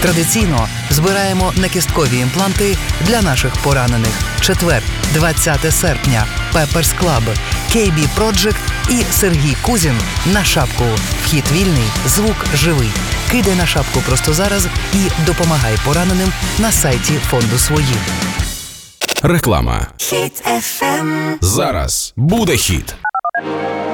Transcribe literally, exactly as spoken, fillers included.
Традиційно збираємо некісткові імпланти для наших поранених. Четвер, двадцяте серпня. Pepper's Club, кей бі Project і Сергій Кузін на шапку. Вхід вільний, звук живий. Кидай на шапку просто зараз і допомагай пораненим на сайті фонду «Свої». Реклама. Хіт еф ем. Зараз буде хіт.